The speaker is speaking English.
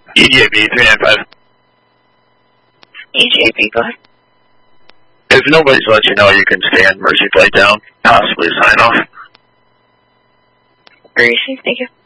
EJB 395. EJB, go ahead. If nobody's let you know, you can stand Mercy Flight down, possibly sign off. Very safe, thank you.